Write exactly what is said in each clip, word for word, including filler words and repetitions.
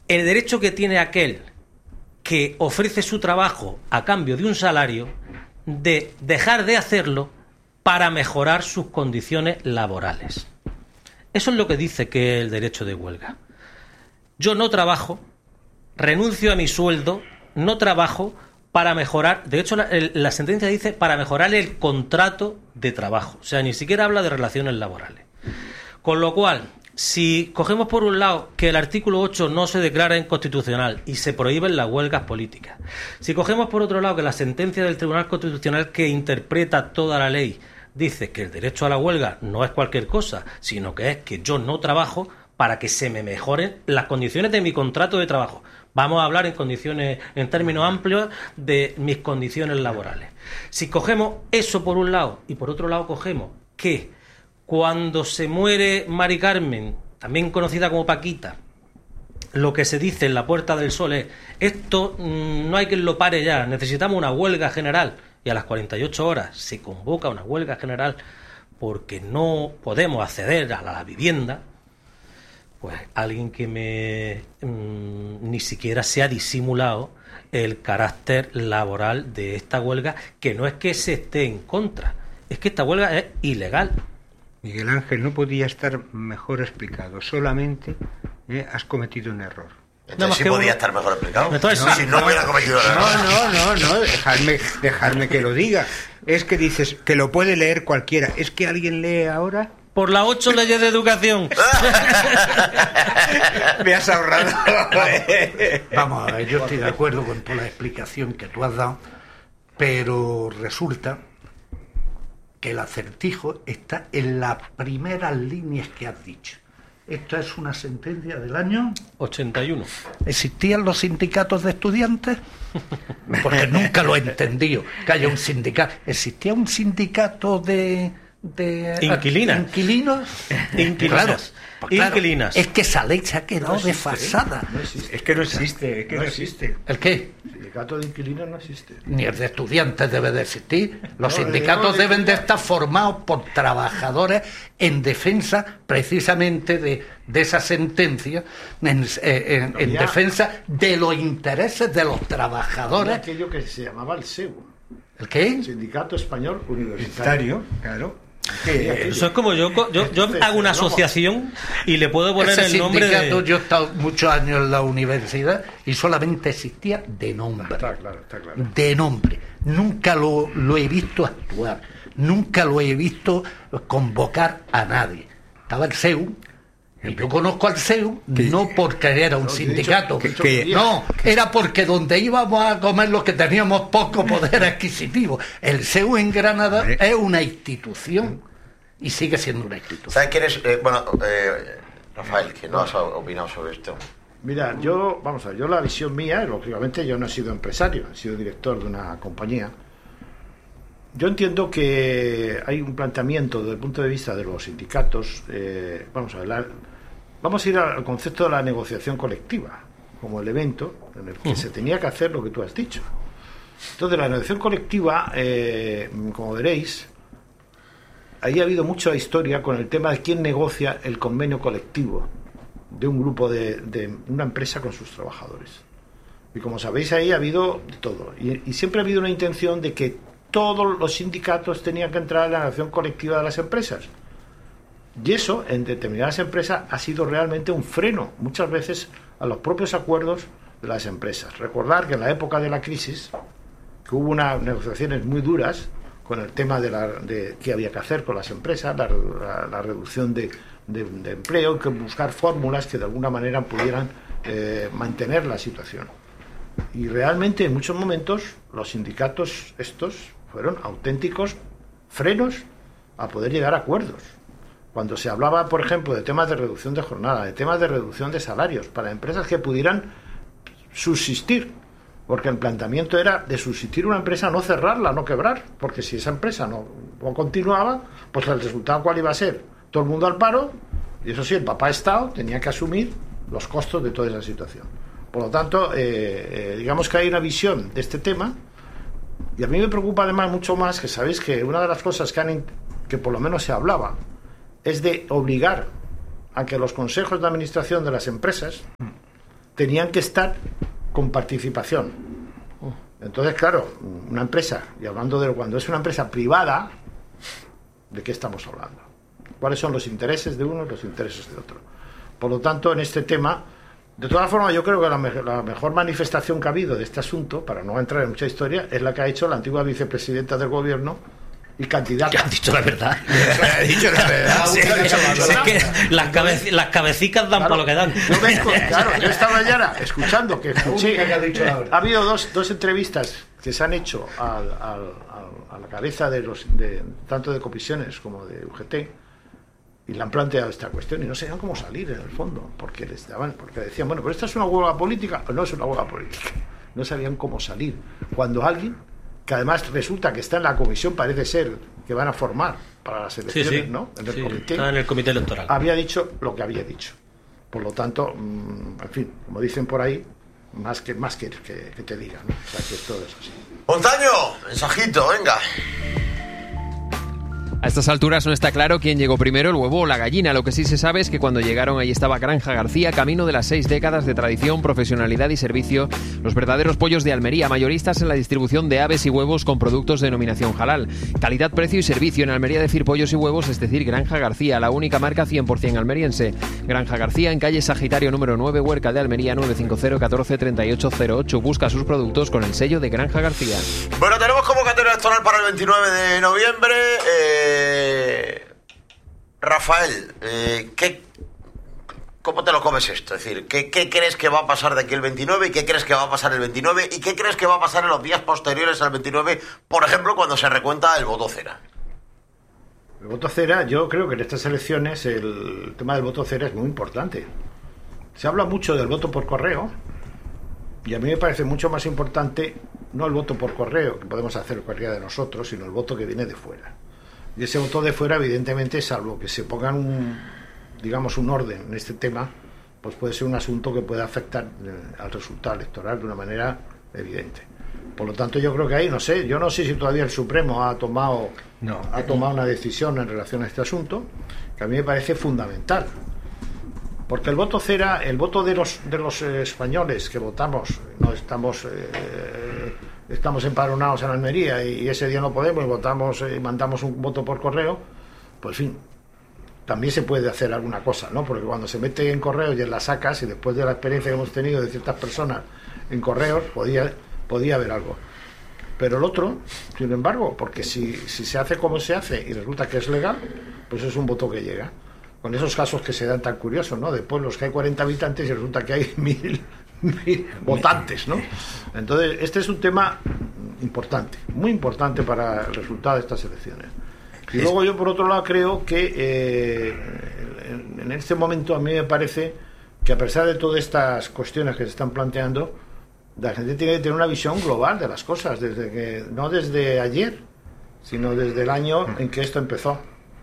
el derecho que tiene aquel que ofrece su trabajo a cambio de un salario de dejar de hacerlo para mejorar sus condiciones laborales. Eso es lo que dice que es el derecho de huelga. Yo no trabajo, renuncio a mi sueldo, no trabajo para mejorar, de hecho la, el, la sentencia dice para mejorar el contrato de trabajo, o sea, ni siquiera habla de relaciones laborales. Con lo cual, si cogemos por un lado que el artículo ocho no se declara inconstitucional y se prohíben las huelgas políticas, si cogemos por otro lado que la sentencia del Tribunal Constitucional que interpreta toda la ley dice que el derecho a la huelga no es cualquier cosa, sino que es que yo no trabajo para que se me mejoren las condiciones de mi contrato de trabajo. Vamos a hablar en condiciones, en términos amplios, de mis condiciones laborales. Si cogemos eso por un lado y por otro lado cogemos que cuando se muere Mari Carmen, también conocida como Paquita, lo que se dice en la Puerta del Sol es: esto mmm, no hay quien lo pare ya, necesitamos una huelga general. Y a las cuarenta y ocho horas se convoca una huelga general porque no podemos acceder a la vivienda. Pues alguien que me mmm, ni siquiera se ha disimulado el carácter laboral de esta huelga, que no es que se esté en contra, es que esta huelga es ilegal. Miguel Ángel, no podía estar mejor explicado, solamente eh, has cometido un error. Entonces sí podía uno... estar mejor explicado. Entonces, no, si no, no hubiera cometido error. No, no, no, no, dejadme, dejadme que lo diga. Es que dices que lo puede leer cualquiera. ¿Es que alguien lee ahora? Por las ocho leyes de educación. Me has ahorrado. Vamos a ver, yo estoy de acuerdo con toda la explicación que tú has dado, pero resulta que el acertijo está en las primeras líneas que has dicho. Esto es una sentencia del año ochenta y uno. ¿Existían los sindicatos de estudiantes? Porque nunca lo he entendido, que haya un sindicato. ¿Existía un sindicato de... de inquilinas? ¿Inquilinos? Inquilinas. Claro, pues claro, inquilinas. Es que esa ley se ha quedado no existe, desfasada. No existe. Es que no existe, es que no, no existe. existe. ¿El qué? El sindicato de inquilinos no existe. Ni el de estudiantes debe de existir. Los no, sindicatos no, deben no, de estar formados por trabajadores en defensa precisamente de, de esa sentencia, en, en, en defensa de los intereses de los trabajadores. Había aquello que se llamaba el S E U. ¿El qué? El Sindicato Español Universitario. Claro. Que eso es como yo yo, yo hago una asociación y le puedo poner ese el nombre sindicato, de... Yo he estado muchos años en la universidad y solamente existía de nombre. Está claro, está claro. De nombre. Nunca lo, lo he visto actuar, nunca lo he visto convocar a nadie. Estaba el S E U. Y yo conozco al S E U no porque era un no, sindicato, dicho, que, que, no, era porque donde íbamos a comer los que teníamos poco poder adquisitivo. El S E U en Granada ¿Eh? es una institución y sigue siendo una institución. ¿Sabes quién es? Eh, bueno, eh, Rafael, ¿qué no has opinado sobre esto? Mira, yo, vamos a ver, yo la visión mía, lógicamente yo no he sido empresario, he sido director de una compañía. Yo entiendo que hay un planteamiento desde el punto de vista de los sindicatos, eh, vamos a ver, la, vamos a ir al concepto de la negociación colectiva, como elemento en el que uh-huh. se tenía que hacer lo que tú has dicho. Entonces, la negociación colectiva, eh, como veréis, ahí ha habido mucha historia con el tema de quién negocia el convenio colectivo de un grupo de, de una empresa con sus trabajadores. Y como sabéis, ahí ha habido de todo. Y, y siempre ha habido una intención de que todos los sindicatos tenían que entrar en la negociación colectiva de las empresas. Y eso, en determinadas empresas, ha sido realmente un freno, muchas veces, a los propios acuerdos de las empresas. Recordar que en la época de la crisis, que hubo unas negociaciones muy duras con el tema de, la, de qué había que hacer con las empresas, la, la, la reducción de, de, de empleo, y que buscar fórmulas que de alguna manera pudieran eh, mantener la situación. Y realmente, en muchos momentos, los sindicatos estos fueron auténticos frenos a poder llegar a acuerdos. Cuando se hablaba, por ejemplo, de temas de reducción de jornada, de temas de reducción de salarios, para empresas que pudieran subsistir, porque el planteamiento era de subsistir una empresa, no cerrarla, no quebrar, porque si esa empresa no, no continuaba, pues el resultado ¿cuál iba a ser? Todo el mundo al paro, y eso sí, el papá Estado tenía que asumir los costos de toda esa situación. Por lo tanto, eh, eh, digamos que hay una visión de este tema. Y a mí me preocupa además mucho más que sabéis que una de las cosas que, han, que por lo menos se hablaba es de obligar a que los consejos de administración de las empresas tenían que estar con participación. Entonces, claro, una empresa, y hablando de cuando es una empresa privada, ¿de qué estamos hablando? ¿Cuáles son los intereses de uno y los intereses de otro? Por lo tanto, en este tema, de todas formas, yo creo que la, me- la mejor manifestación que ha habido de este asunto, para no entrar en mucha historia, es la que ha hecho la antigua vicepresidenta del gobierno y candidata. Que has dicho la verdad. Ha dicho la verdad. Sí, es que las, cabeci- las cabecicas dan Claro, para lo que dan. Yo vengo, claro, yo estaba ya escuchando que escuché. única que ha dicho la verdad. Ha habido dos, dos entrevistas que se han hecho al, al, al- a la cabeza de los de tanto de comisiones como de U G T y le han planteado esta cuestión y no sabían cómo salir en el fondo, porque les daban, porque decían, bueno, pero esta es una huelga política o no es una huelga política. No sabían cómo salir. Cuando alguien, que además resulta que está en la comisión, parece ser que van a formar para las Sí, elecciones, sí. ¿no? En el Sí, comité, está en el comité electoral. había dicho lo que había dicho. Por lo tanto, mm, en fin, como dicen por ahí, más que más que, que, que te diga, ¿no? O sea, que esto es así. Montaño, mensajito, venga. A estas alturas no está claro quién llegó primero, el huevo o la gallina. Lo que sí se sabe es que cuando llegaron ahí estaba Granja García, camino de las seis décadas de tradición, profesionalidad y servicio, los verdaderos pollos de Almería, mayoristas en la distribución de aves y huevos con productos de denominación halal. Calidad, precio y servicio. En Almería decir pollos y huevos es decir Granja García, la única marca cien por ciento almeriense. Granja García en calle Sagitario número nueve, Huerca de Almería, nueve cinco cero uno cuatro tres ocho cero ocho. Busca sus productos con el sello de Granja García. Bueno, tenemos convocatoria electoral para el veintinueve de noviembre. Eh, Rafael, eh, ¿qué, ¿cómo te lo comes esto? Es decir, ¿qué, ¿qué crees que va a pasar de aquí el veintinueve y qué crees que va a pasar el veintinueve y qué crees que va a pasar en los días posteriores al veintinueve, por ejemplo, cuando se recuenta el voto cera? El voto cera, yo creo que en estas elecciones el tema del voto cera es muy importante. Se habla mucho del voto por correo y a mí me parece mucho más importante no el voto por correo, que podemos hacer cualquiera de nosotros, sino el voto que viene de fuera. Y ese voto de fuera, evidentemente, salvo que se pongan un, digamos, un orden en este tema, pues puede ser un asunto que pueda afectar eh, al resultado electoral de una manera evidente. Por lo tanto, yo creo que ahí, no sé, yo no sé si todavía el Supremo ha tomado, No. ha tomado una decisión en relación a este asunto, que a mí me parece fundamental. Porque el voto cera, el voto de los de los eh, españoles que votamos, no estamos eh, estamos empadronados en Almería y, y ese día no podemos y votamos y eh, mandamos un voto por correo, pues en fin, también se puede hacer alguna cosa, ¿no? Porque cuando se mete en correos y en las sacas, y después de la experiencia que hemos tenido de ciertas personas en correos, podía, podía haber algo. Pero el otro, sin embargo, porque si, si se hace como se hace y resulta que es legal, pues es un voto que llega. Con esos casos que se dan tan curiosos, ¿no? De pueblos que hay cuarenta habitantes y resulta que hay mil, mil votantes, ¿no? Entonces, este es un tema importante, muy importante para el resultado de estas elecciones. Y luego yo, por otro lado, creo que eh, en, en este momento a mí me parece que a pesar de todas estas cuestiones que se están planteando, la gente tiene que tener una visión global de las cosas, desde que no desde ayer, sino desde el año en que esto empezó.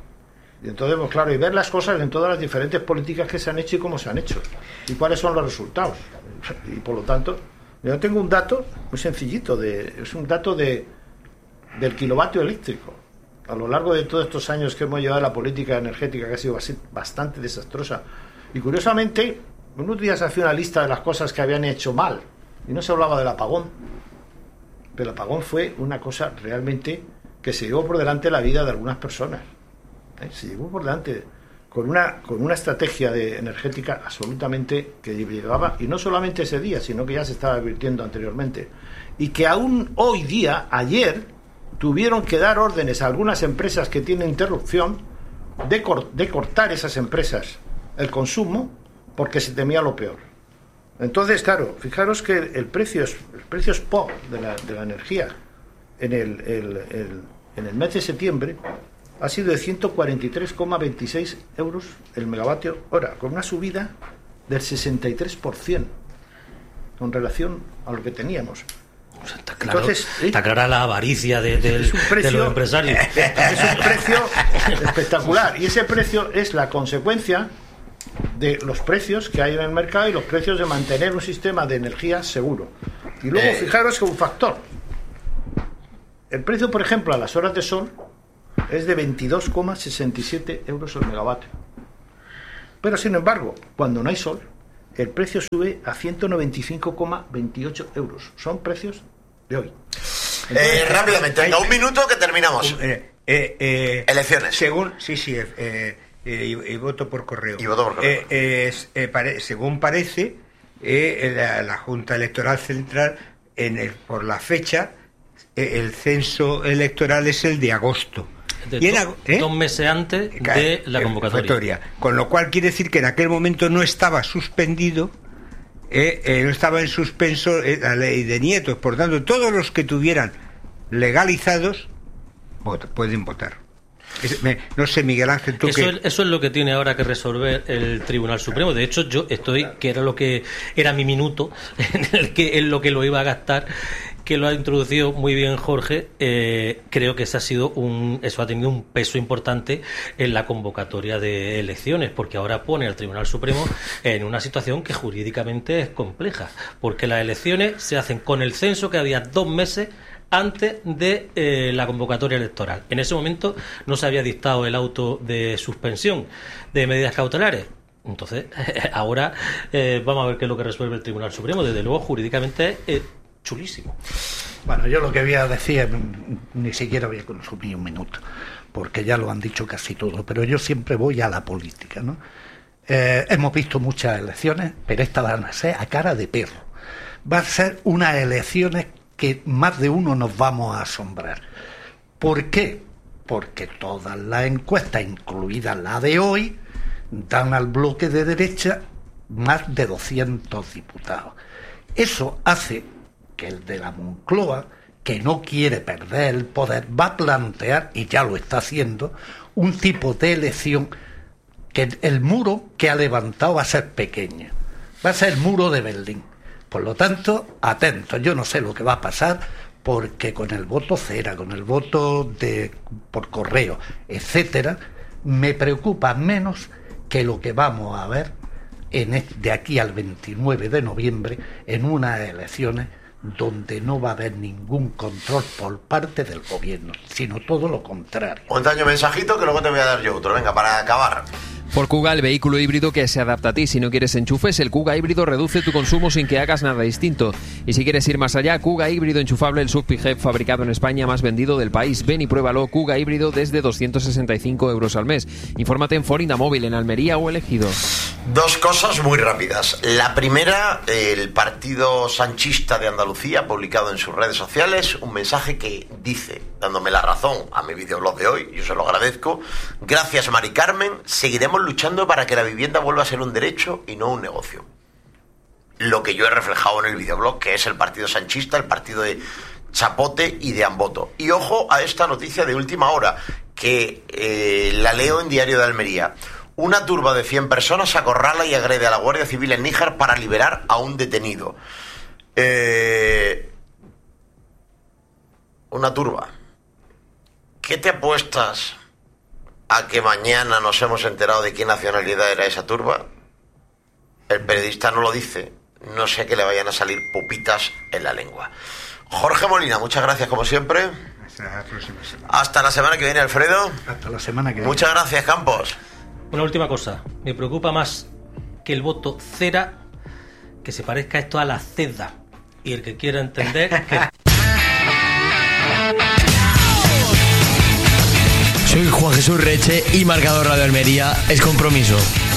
Y entonces, pues claro, y ver las cosas en todas las diferentes políticas que se han hecho y cómo se han hecho, y cuáles son los resultados. Y por lo tanto, yo tengo un dato muy sencillito, de, es un dato de del kilovatio eléctrico. A lo largo de todos estos años que hemos llevado la política energética, que ha sido bastante desastrosa. Y curiosamente, unos días hacía una lista de las cosas que habían hecho mal, y no se hablaba del apagón. Pero el apagón fue una cosa realmente que se llevó por delante la vida de algunas personas. ¿Eh? Se llevó por delante con una, con una estrategia de energética absolutamente que llevaba, y no solamente ese día, sino que ya se estaba advirtiendo anteriormente. Y que aún hoy día, ayer, tuvieron que dar órdenes a algunas empresas que tienen interrupción de, cor- de cortar esas empresas el consumo porque se temía lo peor. Entonces, claro, fijaros que el precio, el precio spot de la, de la energía en el, el, el, en el mes de septiembre ha sido de ciento cuarenta y tres coma veintiséis euros el megavatio hora, con una subida del sesenta y tres por ciento con relación a lo que teníamos. O sea, está, claro, Entonces, ¿eh? está clara la avaricia de, de, Es un precio- de los empresarios. Es un precio espectacular, y ese precio es la consecuencia de los precios que hay en el mercado y los precios de mantener un sistema de energía seguro. Y luego, fijaros que un factor, el precio, por ejemplo, a las horas de sol es de veintidós coma sesenta y siete euros el megavatio. Pero, sin embargo, cuando no hay sol, el precio sube a ciento noventa y cinco coma veintiocho euros. Son precios de hoy. Entonces, eh, rápidamente, venga, un minuto que terminamos. Eh, eh, eh, Elecciones. Según, sí, sí, eh, eh, y, y voto por correo. Y voto por correo. Eh, eh, eh, pare, según parece, eh, la, la Junta Electoral Central, en el, por la fecha, eh, el censo electoral es el de agosto. De y en, do, ¿eh? Dos meses antes de la convocatoria. Con lo cual quiere decir que en aquel momento no estaba suspendido, eh, eh, no estaba en suspenso eh, la ley de nietos. Por tanto, todos los que tuvieran legalizados vot, pueden votar. Es, me, no sé, Miguel Ángel, tú eso, que... es, eso es lo que tiene ahora que resolver el Tribunal Supremo. De hecho, yo estoy, que era lo que era mi minuto, en, el que, en lo que lo iba a gastar, que lo ha introducido muy bien Jorge. Eh, creo que eso ha sido un, eso ha tenido un peso importante en la convocatoria de elecciones, porque ahora pone al Tribunal Supremo en una situación que jurídicamente es compleja, porque las elecciones se hacen con el censo que había dos meses antes de eh, la convocatoria electoral. En ese momento no se había dictado el auto de suspensión de medidas cautelares. Entonces, ahora eh, vamos a ver qué es lo que resuelve el Tribunal Supremo. Desde luego, jurídicamente es eh, chulísimo. Bueno, yo lo que voy a decir, ni siquiera voy a consumir un minuto, porque ya lo han dicho casi todo, pero yo siempre voy a la política, ¿no? Eh, hemos visto muchas elecciones, pero estas van a ser a cara de perro. Va a ser unas elecciones que más de uno nos vamos a asombrar. ¿Por qué? Porque todas las encuestas, incluida la de hoy, dan al bloque de derecha más de doscientos diputados. Eso hace que el de la Moncloa, que no quiere perder el poder, va a plantear, y ya lo está haciendo, un tipo de elección que el muro que ha levantado va a ser pequeño. Va a ser el muro de Berlín. Por lo tanto, atentos, yo no sé lo que va a pasar, porque con el voto cera, con el voto de por correo, etcétera, me preocupa menos que lo que vamos a ver en este, de aquí al veintinueve de noviembre, en unas elecciones donde no va a haber ningún control por parte del gobierno, sino todo lo contrario. Un daño mensajito que luego te voy a dar yo otro. Venga, para acabar. Por Kuga, el vehículo híbrido que se adapta a ti. Si no quieres enchufes, el Kuga híbrido reduce tu consumo sin que hagas nada distinto. Y si quieres ir más allá, Kuga híbrido enchufable, el S U V PHEV fabricado en España, más vendido del país. Ven y pruébalo, Kuga híbrido desde doscientos sesenta y cinco euros al mes. Infórmate en Ford Móvil, en Almería o Elegido. Dos cosas muy rápidas. La primera, el Partido Sanchista de Andalucía ha publicado en sus redes sociales un mensaje que dice, dándome la razón a mi videoblog de hoy, yo se lo agradezco: gracias, Mari Carmen, seguiremos luchando para que la vivienda vuelva a ser un derecho y no un negocio. Lo que yo he reflejado en el videoblog, que es el Partido Sanchista, el partido de Chapote y de Amboto. Y ojo a esta noticia de última hora, que eh, la leo en Diario de Almería. Una turba de cien personas acorrala y agrede a la Guardia Civil en Níjar para liberar a un detenido. Eh, una turba. ¿Qué te apuestas a que mañana nos hemos enterado de qué nacionalidad era esa turba? El periodista no lo dice. No sé que le vayan a salir pupitas en la lengua. Jorge Molina, muchas gracias como siempre. Hasta la próxima semana. Hasta la semana que viene, Alfredo. Hasta la semana que viene. Muchas gracias, Campos. Una última cosa. Me preocupa más que el voto cera, que se parezca esto a la ceda. Y el que quiera entender... que... Soy Juan Jesús Reche y marcador Radio Almería es compromiso.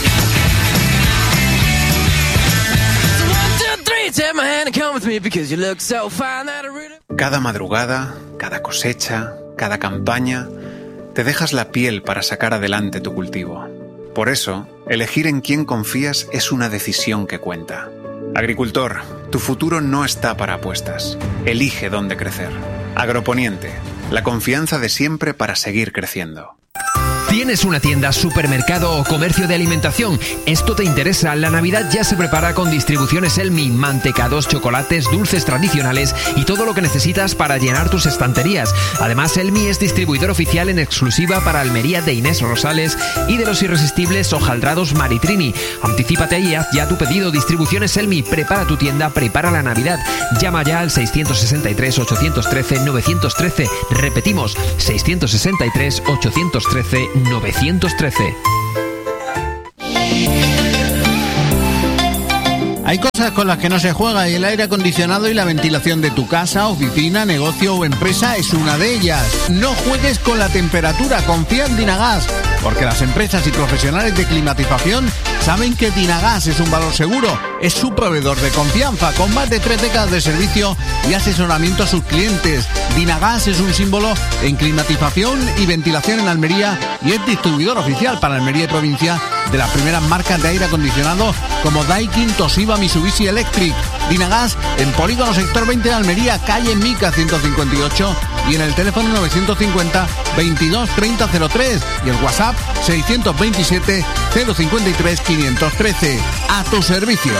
Cada madrugada, cada cosecha, cada campaña, te dejas la piel para sacar adelante tu cultivo. Por eso, elegir en quién confías es una decisión que cuenta. Agricultor, tu futuro no está para apuestas. Elige dónde crecer. Agroponiente, la confianza de siempre para seguir creciendo. ¿Tienes una tienda, supermercado o comercio de alimentación? ¿Esto te interesa? La Navidad ya se prepara con Distribuciones Elmi, mantecados, chocolates, dulces tradicionales y todo lo que necesitas para llenar tus estanterías. Además, Elmi es distribuidor oficial en exclusiva para Almería de Inés Rosales y de los irresistibles hojaldrados Maritrini. Anticípate y haz ya tu pedido. Distribuciones Elmi, prepara tu tienda, prepara la Navidad. Llama ya al seiscientos sesenta y tres, ochocientos trece, novecientos trece. Repetimos, seiscientos sesenta y tres, ochocientos trece, novecientos trece. Hay cosas con las que no se juega y el aire acondicionado y la ventilación de tu casa, oficina, negocio o empresa es una de ellas. No juegues con la temperatura, confía en Dinagas, porque las empresas y profesionales de climatización saben que Dinagas es un valor seguro. Es su proveedor de confianza, con más de tres décadas de servicio y asesoramiento a sus clientes. Dinagas es un símbolo en climatización y ventilación en Almería y es distribuidor oficial para Almería y provincia de las primeras marcas de aire acondicionado como Daikin, Toshiba, Mitsubishi Electric. Dinagas en Polígono Sector veinte de Almería, calle Mica ciento cincuenta y ocho y en el teléfono novecientos cincuenta veintidós treinta cero tres y el WhatsApp seiscientos veintisiete cero cincuenta y tres quinientos trece. A tu servicio.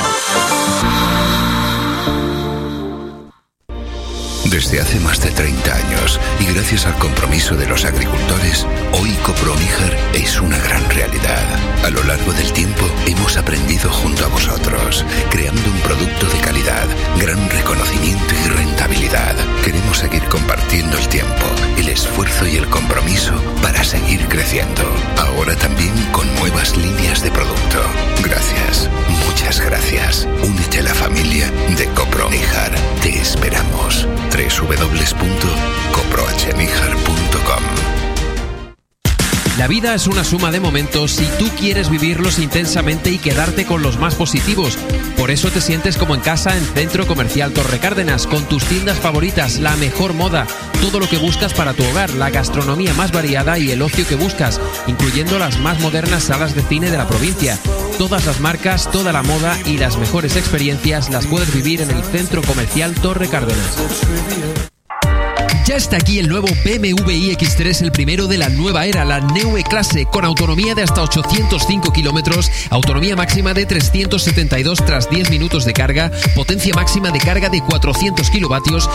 Desde hace más de treinta años y gracias al compromiso de los agricultores, hoy Coproníjar es una gran realidad. A lo largo del tiempo hemos aprendido junto a vosotros, creando un producto de calidad, gran reconocimiento y rentabilidad. Queremos seguir compartiendo el tiempo, el esfuerzo y el compromiso para seguir creciendo. Ahora también con nuevas líneas de producto. Gracias, muchas gracias. Únete a la familia de Coproníjar. Te esperamos. doble u doble u doble u punto coprohníjar punto com. La vida es una suma de momentos y tú quieres vivirlos intensamente y quedarte con los más positivos. Por eso te sientes como en casa en Centro Comercial Torre Cárdenas, con tus tiendas favoritas, la mejor moda, todo lo que buscas para tu hogar, la gastronomía más variada y el ocio que buscas, incluyendo las más modernas salas de cine de la provincia. Todas las marcas, toda la moda y las mejores experiencias las puedes vivir en el Centro Comercial Torre Cárdenas. Ya está aquí el nuevo B M W iX tres, el primero de la nueva era, la Neue Klasse, con autonomía de hasta ochocientos cinco kilómetros, autonomía máxima de trescientos setenta y dos tras diez minutos de carga, potencia máxima de carga de cuatrocientos kilovatios